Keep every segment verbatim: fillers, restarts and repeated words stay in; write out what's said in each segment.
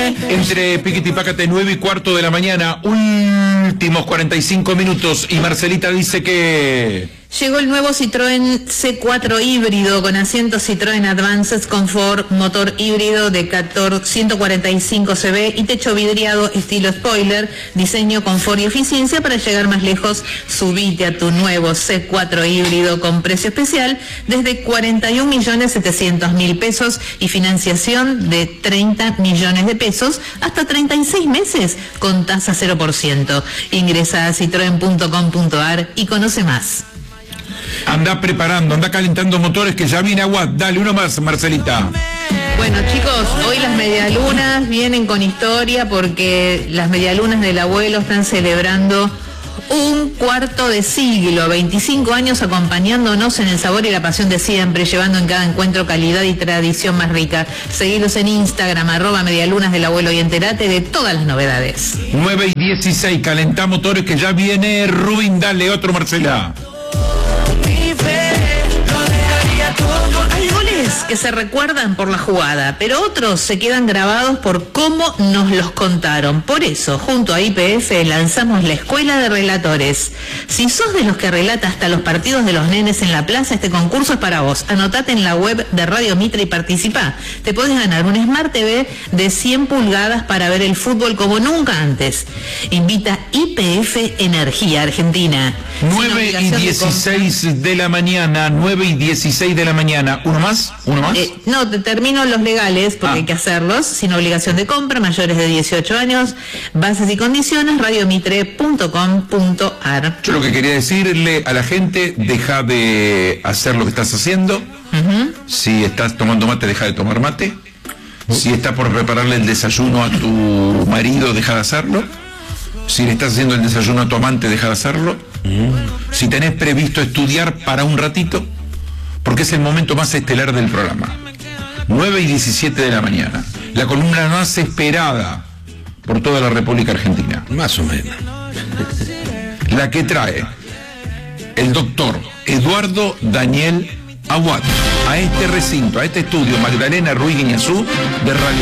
Entre Piquiti Pácate, nueve y cuarto de la mañana, últimos cuarenta y cinco minutos, y Marcelita dice que... Llegó el nuevo Citroën C cuatro híbrido con asientos Citroën Advanced Comfort, motor híbrido de ciento cuarenta y cinco caballos y techo vidriado estilo spoiler, diseño, confort y eficiencia para llegar más lejos. Subite a tu nuevo C cuatro híbrido con precio especial desde cuarenta y un millones setecientos mil pesos y financiación de treinta millones de pesos hasta treinta y seis meses con tasa cero por ciento. Ingresa a citroen punto com punto ar y conoce más. Anda preparando, anda calentando motores que ya viene Aguad. Dale, uno más, Marcelita. Bueno, chicos, hoy las medialunas vienen con historia porque las medialunas del abuelo están celebrando un cuarto de siglo, veinticinco años acompañándonos en el sabor y la pasión de siempre, llevando en cada encuentro calidad y tradición más rica. Seguidos en Instagram, arroba medialunas del abuelo, y entérate de todas las novedades. nueve y dieciséis, calentá motores que ya viene Rubín. Dale, otro, Marcela. Hay goles que se recuerdan por la jugada, pero otros se quedan grabados por cómo nos los contaron. Por eso, junto a I P F, lanzamos la Escuela de Relatores. Si sos de los que relata hasta los partidos de los nenes en la plaza, este concurso es para vos. Anotate en la web de Radio Mitre y participá. Te podés ganar un Smart T V de cien pulgadas para ver el fútbol como nunca antes. Invita I P F Energía Argentina. nueve y dieciséis de la mañana, nueve y dieciséis de la mañana. ¿Uno más? ¿Uno más? Eh, no, te termino los legales porque ah. hay que hacerlos, sin obligación de compra, mayores de dieciocho años, bases y condiciones, radiomitre punto com punto ar. Yo lo que quería decirle a la gente, deja de hacer lo que estás haciendo. Uh-huh. Si estás tomando mate, deja de tomar mate. Uh-huh. Si estás por prepararle el desayuno a tu marido, deja de hacerlo. Si le estás haciendo el desayuno a tu amante, deja de hacerlo. Uh-huh. Si tenés previsto estudiar, para un ratito, porque es el momento más estelar del programa. nueve y diecisiete de la mañana. La columna más esperada por toda la República Argentina. Más o menos. La que trae el doctor Eduardo Daniel Aguad a este recinto, a este estudio, Magdalena Ruiz Guiñazú, de Radio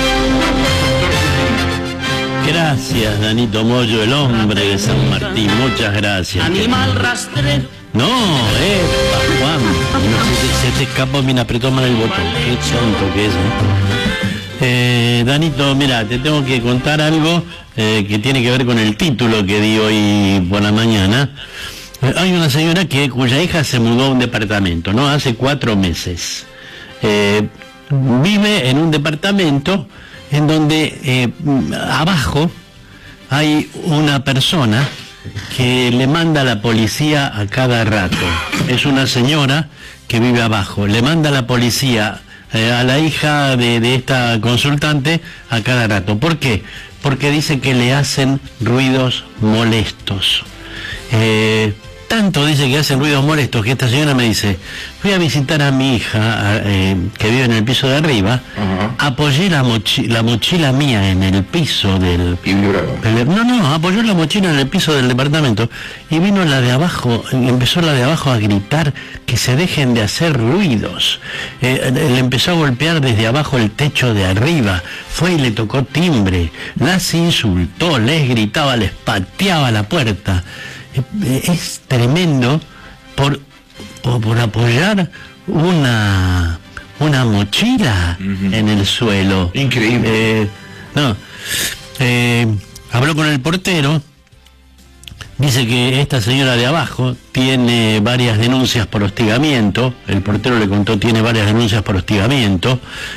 Mitre. Gracias, Danito Moyo, el hombre de San Martín. Muchas gracias. Animal rastrero. No, eh, Juan, no, se, te, se te escapó, mira, apretó mal el botón. Qué tonto que es, ¿eh? Eh, Danito, mira, te tengo que contar algo eh, que tiene que ver con el título que di hoy por la mañana. Eh, hay una señora que cuya hija se mudó a un departamento, ¿no? Hace cuatro meses. Eh, vive en un departamento en donde eh, abajo hay una persona que le manda a la policía a cada rato. Es una señora que vive abajo, le manda a la policía eh, a la hija de, de esta consultante a cada rato. ¿Por qué? Porque dice que le hacen ruidos molestos. Eh, tanto dice que hacen ruidos molestos que esta señora me dice: fui a visitar a mi hija eh, que vive en el piso de arriba. Uh-huh. Apoyé la, mochi la mochila mía en el piso del... el, no, no, apoyó la mochila en el piso del departamento y vino la de abajo, empezó la de abajo a gritar que se dejen de hacer ruidos. Eh, le empezó a golpear desde abajo el techo de arriba, fue y le tocó timbre, las insultó, les gritaba, les pateaba la puerta. Es tremendo por, por, por apoyar una una mochila uh-huh. en el suelo. Increíble. Eh, no, eh, habló con el portero. Dice que esta señora de abajo tiene varias denuncias por hostigamiento. El portero le contó, tiene varias denuncias por hostigamiento.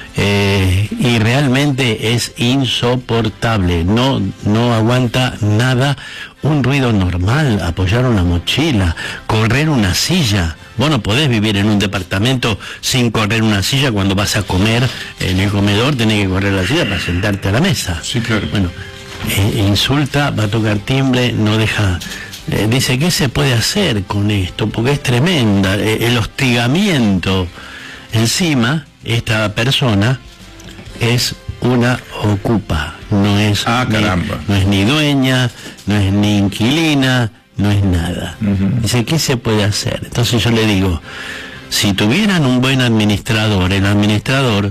Eh, y realmente es insoportable. No, no aguanta nada. Un ruido normal, apoyar una mochila, correr una silla. Vos no podés vivir en un departamento sin correr una silla. Cuando vas a comer en el comedor tenés que correr la silla para sentarte a la mesa. Sí, claro. Bueno, Eh, insulta, va a tocar timbre, no deja... Eh, dice, ¿qué se puede hacer con esto? Porque es tremenda, eh, el hostigamiento. Encima, esta persona es una ocupa, no es, ah, caramba. Ni, no es ni dueña, no es ni inquilina, no es nada. Uh-huh. Dice, ¿qué se puede hacer? Entonces yo le digo, si tuvieran un buen administrador, el administrador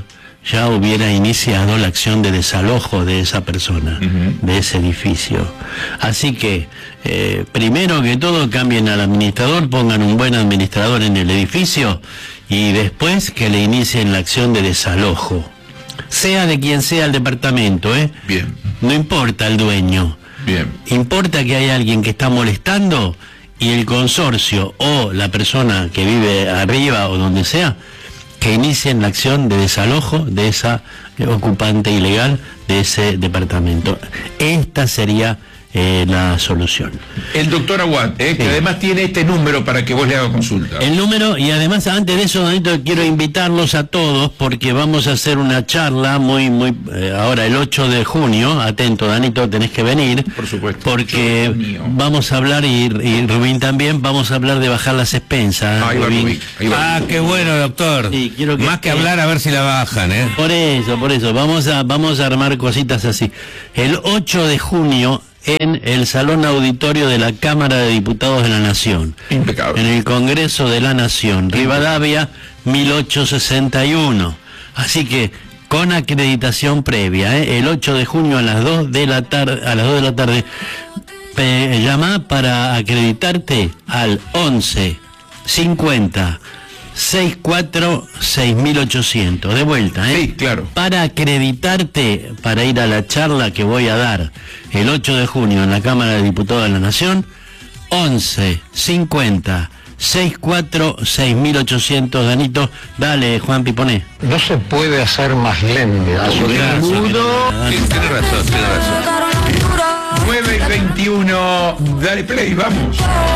ya hubiera iniciado la acción de desalojo de esa persona, uh-huh. de ese edificio. Así que, eh, primero que todo, cambien al administrador, pongan un buen administrador en el edificio y después que le inicien la acción de desalojo. Sea de quien sea el departamento, ¿eh? Bien. No importa el dueño. Bien. Importa que hay alguien que está molestando y el consorcio o la persona que vive arriba o donde sea, que inicien la acción de desalojo de esa ocupante ilegal de ese departamento. Esta sería eh, la solución. El doctor Aguad, eh, que sí. además tiene este número para que vos le hagas consulta. El número, y además antes de eso, Danito, quiero invitarlos a todos porque vamos a hacer una charla muy, muy, eh, ahora el ocho de junio, atento Danito, tenés que venir. Por supuesto. Porque vamos a hablar, y, y Rubín también, vamos a hablar de bajar las expensas. Ahí va Rubín. Ahí va. Ah, qué bueno, doctor. Sí, quiero que, Más que hablar, a ver si la bajan, ¿eh? Por eso, por eso, vamos a, vamos a armar cositas así. El ocho de junio, en el Salón Auditorio de la Cámara de Diputados de la Nación. Impecable. En el Congreso de la Nación, Rivadavia, mil ochocientos sesenta y uno. Así que, con acreditación previa, ¿eh? El ocho de junio a las dos de la tarde, a las dos de la tarde, eh, llama para acreditarte al once cincuenta sesenta y cuatro seis mil ochocientos. De vuelta, ¿eh? Sí, claro. Para acreditarte, para ir a la charla que voy a dar el ocho de junio en la Cámara de Diputados de la Nación, once cincuenta sesenta y cuatro seis mil ochocientos. Danito, dale, Juan Piponé. No se puede hacer más lente. Tiene razón, tiene razón. nueve y veintiuno, dale play, vamos.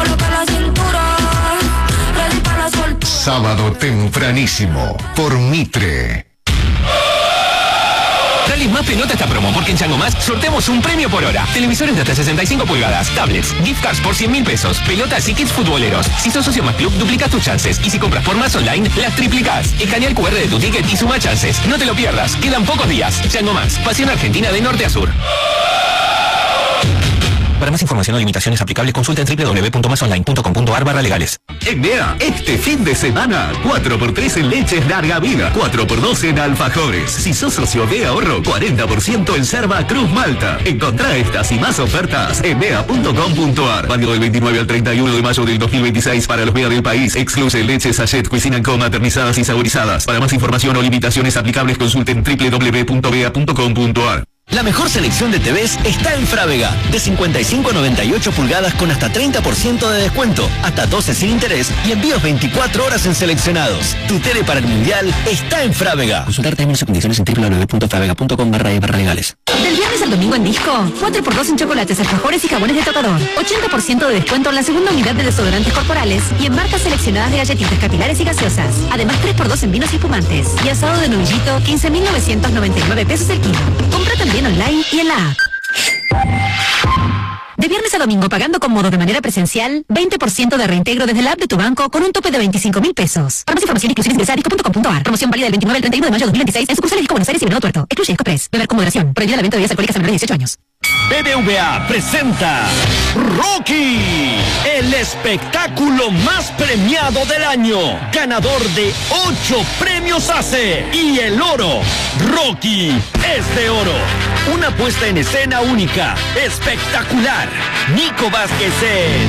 Sábado tempranísimo por Mitre. Dale más pelota a esta promo, porque en Chango Más sorteamos un premio por hora. Televisores de hasta sesenta y cinco pulgadas, tablets, gift cards por cien mil pesos, pelotas y kits futboleros. Si sos socio Más Club, duplicás tus chances. Y si compras por Más Online, las triplicás. Escanea el cu erre de tu ticket y suma chances. No te lo pierdas, quedan pocos días. Chango Más, pasión argentina de norte a sur. Para más información o limitaciones aplicables, consulta en doble u doble u doble u punto más online punto com punto a r barra legales. En B E A, este fin de semana, cuatro por tres en leches larga vida, cuatro por dos en alfajores. Si sos socio de ahorro, cuarenta por ciento en Cerva Cruz Malta. Encontrá estas y más ofertas en B E A punto com punto a r. Válido del veintinueve al treinta y uno de mayo del dos mil veintiséis para los B E A del país. Excluye leches sachet, cuisine co, maternizadas y saborizadas. Para más información o limitaciones aplicables, consulten doble u doble u doble u punto b e a punto com punto a r. La mejor selección de T Vs está en Frávega, de cincuenta y cinco a noventa y ocho pulgadas con hasta treinta por ciento de descuento, hasta doce sin interés y envíos veinticuatro horas en seleccionados. Tu tele para el Mundial está en Frávega. Consultar términos y condiciones en doble u doble u doble u punto frávega punto com barra legales. Del viernes al domingo en Disco, cuatro por dos en chocolates, alfajores y jabones de tocador, ochenta por ciento de descuento en la segunda unidad de desodorantes corporales y en marcas seleccionadas de galletitas capilares y gaseosas. Además tres por dos en vinos y espumantes. Y asado de novillito, quince mil novecientos noventa y nueve pesos el kilo. Compra también online y en la app. De viernes a domingo, pagando con modo de manera presencial, veinte por ciento de reintegro desde la app de tu banco con un tope de veinticinco mil pesos. Para más información, inclusive ingresa a disco punto com punto a r. Promoción válida del veintinueve al treinta y uno de mayo de dos mil veintiséis en sucursales Disco Buenos Aires y Venado Tuerto. Excluye Discopress. Beber con moderación. Prohibida la venta de bebidas alcohólicas a menores de dieciocho años. B B V A presenta Rocky, el espectáculo más premiado del año, ganador de ocho premios A C E y el oro. Rocky es de oro, una puesta en escena única, espectacular. Nico Vázquez es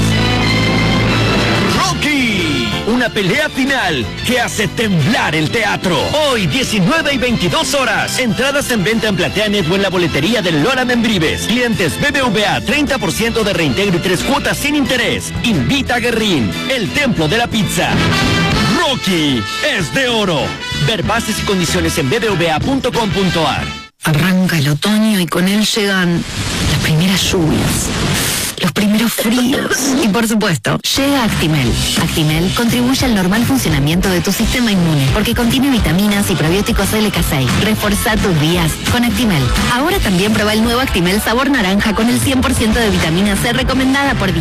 Rocky, una pelea final que hace temblar el teatro. Hoy, diecinueve y veintidós horas. Entradas en venta en PlateaNet o en la boletería del Lola Membrives. Clientes B B V A, treinta por ciento de reintegro y tres cuotas sin interés. Invita a Guerrín, el templo de la pizza. Rocky es de oro. Ver bases y condiciones en b b v a punto com punto a r. Arranca el otoño y con él llegan las primeras lluvias, los primeros fríos y, por supuesto, llega Actimel. Actimel contribuye al normal funcionamiento de tu sistema inmune porque contiene vitaminas y probióticos L K seis. Reforza tus días con Actimel. Ahora también prueba el nuevo Actimel sabor naranja con el cien por ciento de vitamina C recomendada por día.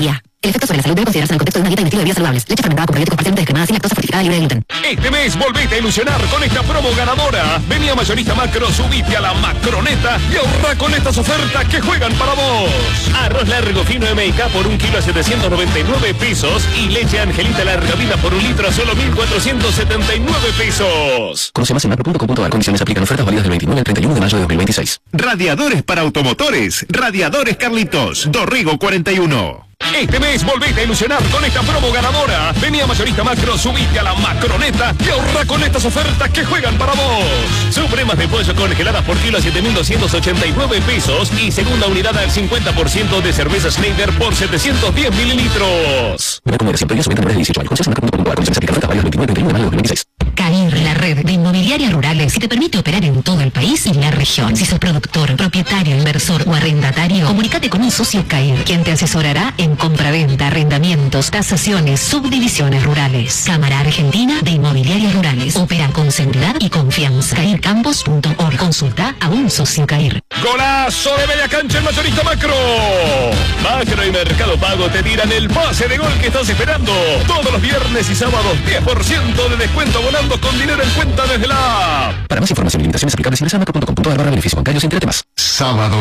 El efecto sobre la salud debe considerarse en el contexto de una dieta y un estilo de vida saludables. Leche fermentada con probióticos parcialmente descremada, sin lactosa, fortificada, libre de gluten. Este mes volvete a ilusionar con esta promo ganadora. Vení a Mayorista Macro, subite a la macroneta y ahorra con estas ofertas que juegan para vos. Arroz largo fino M K por un kilo a setecientos noventa y nueve pesos y leche Angelita larga vida por un litro a solo mil cuatrocientos setenta y nueve pesos. Conoce más en macro punto com punto a r. Condiciones aplican. Ofertas válidas del veintinueve al treinta y uno de mayo de dos mil veintiséis. Radiadores para automotores. Radiadores Carlitos. Dorrigo cuarenta y uno. Este mes volvete a ilusionar con esta promo ganadora. Vení a Mayorista Macro, subite a la macroneta y ahorra con estas ofertas que juegan para vos. Supremas de pollo congeladas por kilo a siete mil doscientos ochenta y nueve pesos y segunda unidad al cincuenta por ciento de cerveza Schneider por setecientos diez mililitros. Una comunicación previa sobre menores de dieciocho años. Condiciones en macro punto com punto a r. Condiciones aplican. Ofertas válidas del veintinueve al treinta y uno de mayo de dos mil veintiséis. CAIR, la red de inmobiliarias rurales que te permite operar en todo el país y la región. Si sos productor, propietario, inversor o arrendatario, comunícate con un socio CAIR, quien te asesorará en compraventa, arrendamientos, tasaciones, subdivisiones rurales. Cámara Argentina de Inmobiliarias Rurales. Opera con seguridad y confianza. cair campos punto org. Consulta a un socio CAIR. ¡Golazo de media cancha en Mayorista Macro! Macro y Mercado Pago te tiran el pase de gol que estás esperando. Todos los viernes y sábados diez por ciento de descuento volando con dinero en cuenta desde la app. Para más información y limitaciones aplicables ingresa a macro punto com punto a r barra beneficio bancario. Entérate más. Sábado